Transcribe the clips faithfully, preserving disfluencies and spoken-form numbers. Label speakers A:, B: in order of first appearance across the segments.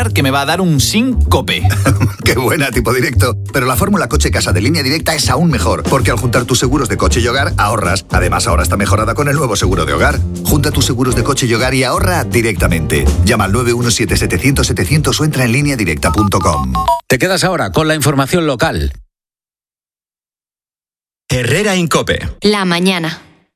A: asegurar que me va a dar un síncope.
B: Qué buena, tipo directo. Pero la fórmula coche-casa de Línea Directa es aún mejor, porque al juntar tus seguros de coche y hogar, ahorras. Además, ahora está mejorada con el nuevo seguro de hogar. Junta tus seguros de coche y hogar y ahorra directamente. Llama al nueve uno siete setecientos setecientos o entra en línea directa punto com.
C: Te quedas ahora con la información local.
D: Herrera en COPE.
E: La mañana.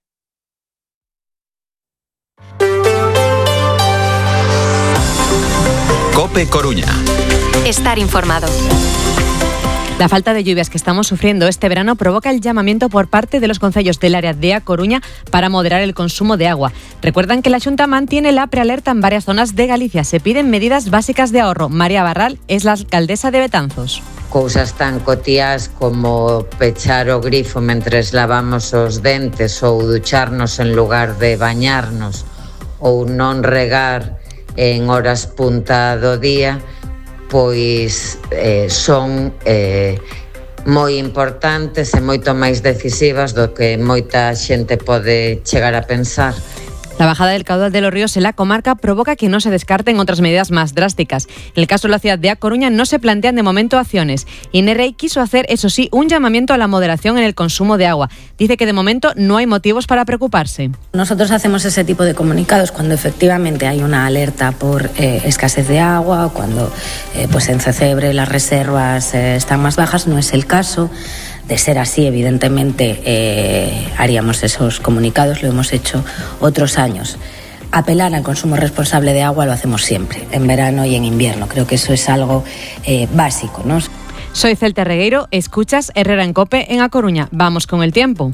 D: COPE Coruña.
E: Estar informado.
F: La falta de lluvias que estamos sufriendo este verano provoca el llamamiento por parte de los concellos del área de A Coruña para moderar el consumo de agua. Recuerdan que la Xunta mantiene la prealerta en varias zonas de Galicia. Se piden medidas básicas de ahorro. María Barral es la alcaldesa de Betanzos.
G: Cousas tan cotiás como pechar o grifo mentres lavamos os dentes ou ducharnos en lugar de bañarnos ou non regar en horas punta do día, pois eh, son eh, moi importantes e moito máis decisivas do que moita xente pode chegar a pensar.
F: La bajada del caudal de los ríos en la comarca provoca que no se descarten otras medidas más drásticas. En el caso de la ciudad de A Coruña no se plantean de momento acciones. Inerrey quiso hacer, eso sí, un llamamiento a la moderación en el consumo de agua. Dice que de momento no hay motivos para preocuparse.
H: Nosotros hacemos ese tipo de comunicados cuando efectivamente hay una alerta por eh, escasez de agua, cuando eh, pues en Cecebre las reservas eh, están más bajas. No es el caso. De ser así, evidentemente, eh, haríamos esos comunicados, lo hemos hecho otros años. Apelar al consumo responsable de agua lo hacemos siempre, en verano y en invierno. Creo que eso es algo eh, básico, ¿no?
F: Soy Celta Regueiro, escuchas Herrera en COPE en A Coruña. Vamos con el tiempo.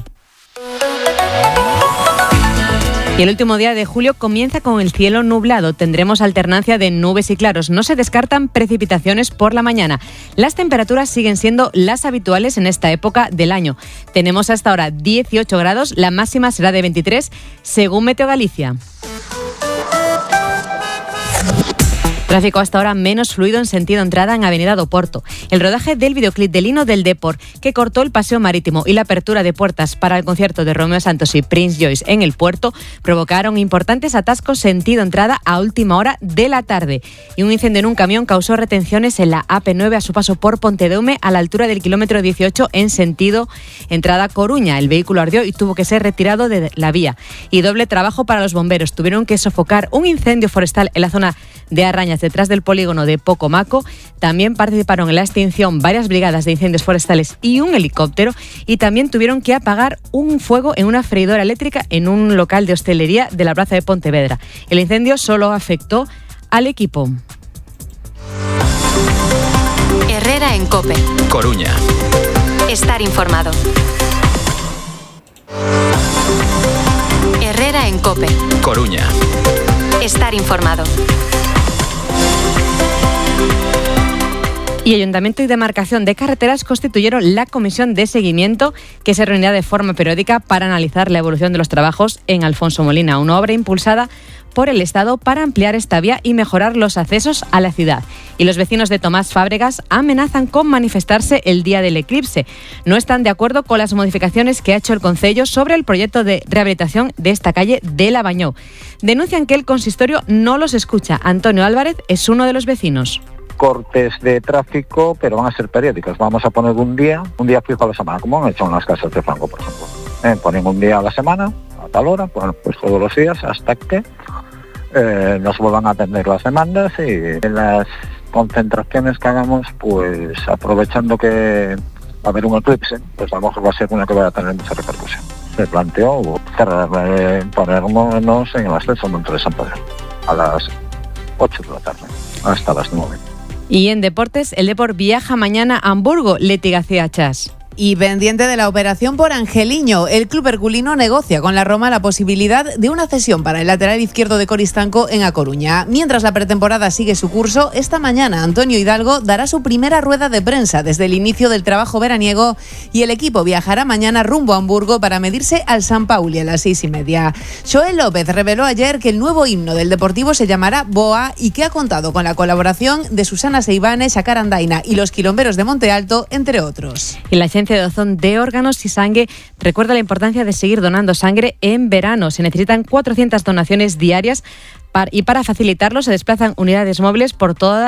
F: Y el último día de julio comienza con el cielo nublado. Tendremos alternancia de nubes y claros. No se descartan precipitaciones por la mañana. Las temperaturas siguen siendo las habituales en esta época del año. Tenemos hasta ahora dieciocho grados, la máxima será de veintitrés, según Meteo Galicia. Tráfico hasta ahora menos fluido en sentido entrada en Avenida do Porto. El rodaje del videoclip de Lino del Depor, que cortó el paseo marítimo, y la apertura de puertas para el concierto de Romeo Santos y Prince Joyce en el puerto provocaron importantes atascos sentido entrada a última hora de la tarde. Y un incendio en un camión causó retenciones en la A P nueve a su paso por Pontedeume a la altura del kilómetro dieciocho en sentido entrada Coruña. El vehículo ardió y tuvo que ser retirado de la vía. Y doble trabajo para los bomberos. Tuvieron que sofocar un incendio forestal en la zona de Arrañas, detrás del polígono de Pocomaco. También participaron en la extinción varias brigadas de incendios forestales y un helicóptero, y también tuvieron que apagar un fuego en una freidora eléctrica en un local de hostelería de la plaza de Pontevedra. El incendio solo afectó al equipo.
E: Herrera en COPE.
D: Coruña.
E: Estar informado. Herrera en COPE.
D: Coruña.
E: Estar informado.
F: Y Ayuntamiento y Demarcación de Carreteras constituyeron la comisión de seguimiento que se reunirá de forma periódica para analizar la evolución de los trabajos en Alfonso Molina, una obra impulsada por el Estado para ampliar esta vía y mejorar los accesos a la ciudad. Y los vecinos de Tomás Fábregas amenazan con manifestarse el día del eclipse. No están de acuerdo con las modificaciones que ha hecho el concello sobre el proyecto de rehabilitación de esta calle de La Bañó. Denuncian que el consistorio no los escucha. Antonio Álvarez es uno de los vecinos.
I: Cortes de tráfico, pero van a ser periódicos. Vamos a poner un día, un día fijo a la semana, como han hecho en las casas de Franco, por ejemplo. Eh, ponen un día a la semana, a tal hora, bueno, pues todos los días, hasta que eh, nos vuelvan a atender las demandas, y en las concentraciones que hagamos, pues aprovechando que va a haber un eclipse, pues a lo mejor va a ser una que va a tener mucha repercusión. Se planteó cerrar, eh, ponernos en el ascenso de San Pedro a las ocho de la tarde, hasta las nueve.
F: Y en deportes, el Depor viaja mañana a Hamburgo. Leti García Chas.
J: Y pendiente de la operación por Angeliño, el club herculino negocia con la Roma la posibilidad de una cesión para el lateral izquierdo de Coristanco en A Coruña. Mientras la pretemporada sigue su curso, esta mañana Antonio Hidalgo dará su primera rueda de prensa desde el inicio del trabajo veraniego, y el equipo viajará mañana rumbo a Hamburgo para medirse al San Pauli a las seis y media. Joel López reveló ayer que el nuevo himno del Deportivo se llamará Boa y que ha contado con la colaboración de Susana Seivane, Xacar Andaina y los Quilomberos de Monte Alto, entre otros.
F: Y la de Dozón de órganos y sangre recuerda la importancia de seguir donando sangre en verano. Se necesitan cuatrocientas donaciones diarias y para facilitarlo se desplazan unidades móviles por toda